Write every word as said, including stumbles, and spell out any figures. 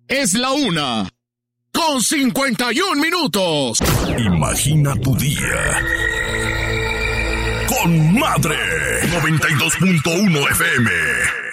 Es la una con cincuenta y un minutos. Imagina tu día con Madre noventa y dos punto uno F M.